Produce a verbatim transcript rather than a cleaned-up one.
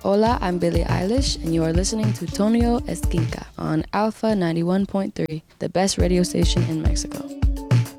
Hola, I'm Billie Eilish, and you are listening to Tonio Esquinca on Alpha ninety-one point three, the best radio station in Mexico.